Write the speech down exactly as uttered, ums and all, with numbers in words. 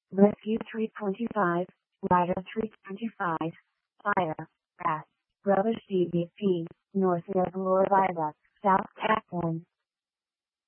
Rescue three twenty-five, Rider three twenty-five, Fire, Brass, Brothers D V P, North Reservoir Viaduct, South Tap one.